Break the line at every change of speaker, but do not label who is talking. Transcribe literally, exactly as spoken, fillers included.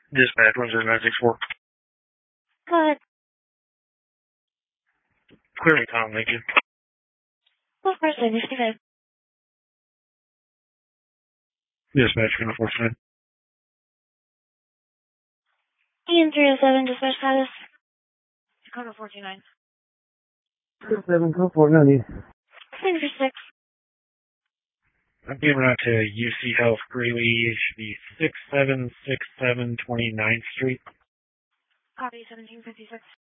Dispatch one zero nine six four.
Go ahead.
Clearly, Tom, thank you.
Of course, I understand.
Dispatch one four nine.
Ian three oh seven, dispatch status. Dakota four two nine.
three oh seven, code four ninety.
Same for six.
I'm being out to U C Health Greeley. It should be six seven six seven twenty-ninth Street.
Copy seventeen fifty-six.